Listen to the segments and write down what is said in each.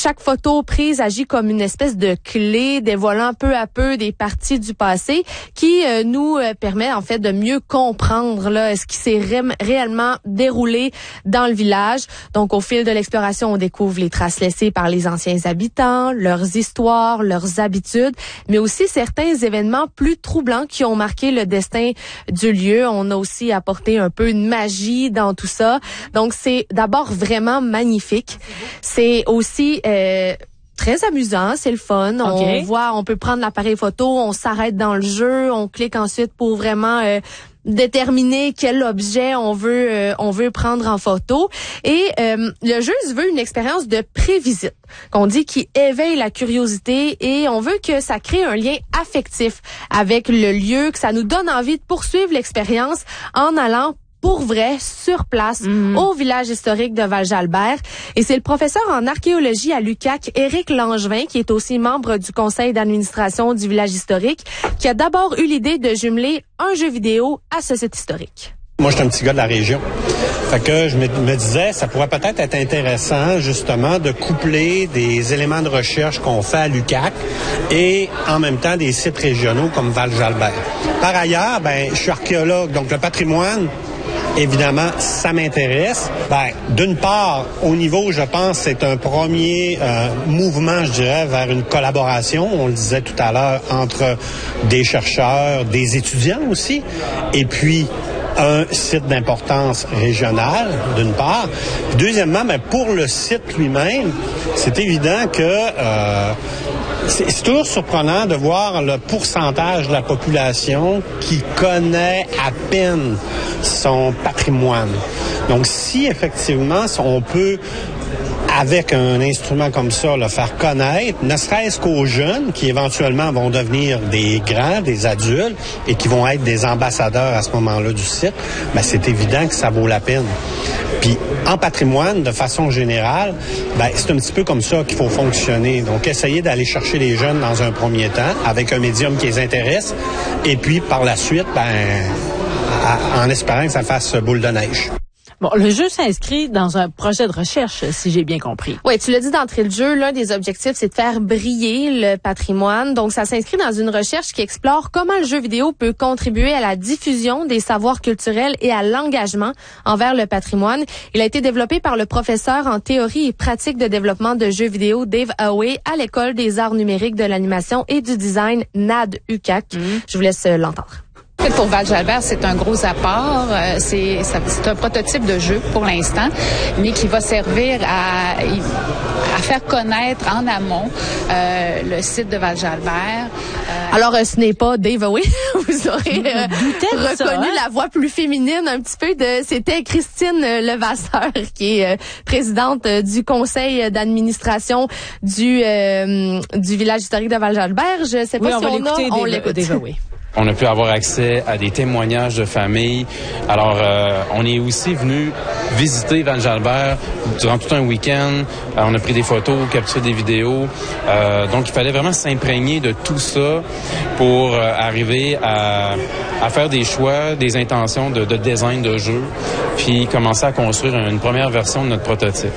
chaque photo prise agit comme une espèce de clé, dévoilant peu à peu des parties du passé qui nous permet en fait de mieux comprendre là ce qui s'est réellement déroulé dans le village. Donc, au fil de l'exploration, on découvre les traces laissées par les anciens habitants, leurs histoires, leurs habitudes, mais aussi certains événements plus troublants qui ont marqué le destin du lieu. On a aussi apporté un peu de magie dans tout ça. Donc, c'est d'abord vraiment magnifique. C'est aussi très amusant, c'est le fun. Okay. On peut prendre l'appareil photo, on s'arrête dans le jeu, on clique ensuite pour vraiment déterminer quel objet on veut prendre en photo. Et le jeu se veut une expérience de prévisite, qu'on dit qui éveille la curiosité, et on veut que ça crée un lien affectif avec le lieu, que ça nous donne envie de poursuivre l'expérience en allant pour vrai, sur place, au village historique de Val-Jalbert. Et c'est le professeur en archéologie à l'UQAC, Éric Langevin, qui est aussi membre du conseil d'administration du village historique, qui a d'abord eu l'idée de jumeler un jeu vidéo à ce site historique. Moi, je suis un petit gars de la région. Fait que je me disais, ça pourrait peut-être être intéressant, justement, de coupler des éléments de recherche qu'on fait à l'UQAC et en même temps des sites régionaux comme Val-Jalbert. Par ailleurs, je suis archéologue, donc le patrimoine, évidemment, ça m'intéresse. D'une part, au niveau, je pense, c'est un premier mouvement, je dirais, vers une collaboration, on le disait tout à l'heure, entre des chercheurs, des étudiants aussi, et puis un site d'importance régionale, d'une part. Deuxièmement, pour le site lui-même, c'est évident que c'est toujours surprenant de voir le pourcentage de la population qui connaît à peine son patrimoine. Donc, si effectivement, on peut, avec un instrument comme ça, le faire connaître, ne serait-ce qu'aux jeunes qui éventuellement vont devenir des grands, des adultes et qui vont être des ambassadeurs à ce moment-là du site, c'est évident que ça vaut la peine. Puis en patrimoine, de façon générale, c'est un petit peu comme ça qu'il faut fonctionner. Donc, essayer d'aller chercher les jeunes dans un premier temps avec un médium qui les intéresse et puis par la suite, en espérant que ça fasse boule de neige. Bon, le jeu s'inscrit dans un projet de recherche, si j'ai bien compris. Oui, tu l'as dit d'entrée de jeu, l'un des objectifs, c'est de faire briller le patrimoine. Donc, ça s'inscrit dans une recherche qui explore comment le jeu vidéo peut contribuer à la diffusion des savoirs culturels et à l'engagement envers le patrimoine. Il a été développé par le professeur en théorie et pratique de développement de jeux vidéo Dave Haway à l'École des arts numériques, de l'animation et du design NAD UQAC. Je vous laisse l'entendre. Pour Val-Jalbert, c'est un gros apport. C'est un prototype de jeu pour l'instant, mais qui va servir à faire connaître en amont le site de Val-Jalbert. Alors, ce n'est pas Dave Haway. Vous aurez reconnu la voix plus féminine un petit peu c'était Christine Levasseur, qui est présidente du conseil d'administration du village historique de Val-Jalbert. Je sais pas si on l'écoute. Dave Haway. On a pu avoir accès à des témoignages de familles. Alors, on est aussi venu visiter Val-Jalbert durant tout un week-end. On a pris des photos, capturé des vidéos. Donc, il fallait vraiment s'imprégner de tout ça pour arriver à faire des choix, des intentions de design de jeu, puis commencer à construire une première version de notre prototype.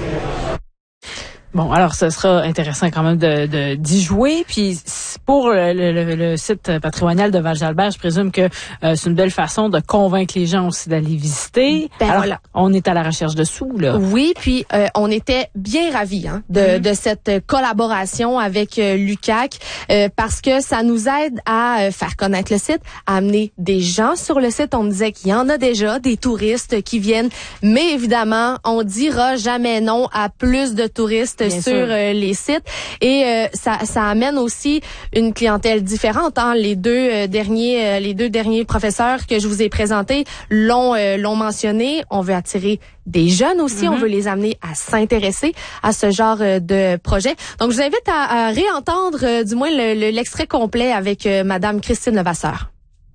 Bon, alors ce sera intéressant quand même d'y jouer. Puis pour le site patrimonial de Val-Jalbert, je présume que c'est une belle façon de convaincre les gens aussi d'aller visiter. Alors, voilà. On est à la recherche de sous, là. Oui, puis on était bien ravis de cette collaboration avec l'UQAC parce que ça nous aide à faire connaître le site, à amener des gens sur le site. On me disait qu'il y en a déjà, des touristes qui viennent, mais évidemment, on dira jamais non à plus de touristes bien sur les sites. Et ça amène aussi une clientèle différente. Les deux derniers professeurs que je vous ai présentés l'ont mentionné. On veut attirer des jeunes aussi. On veut les amener à s'intéresser à ce genre de projet. Donc, je vous invite à réentendre du moins l'extrait complet avec Madame Christine Levasseur.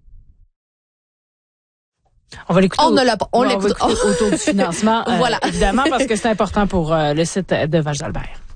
On va l'écouter. On l'écoute autour du financement, voilà. évidemment, parce que c'est important pour le site de Val-Jalbert.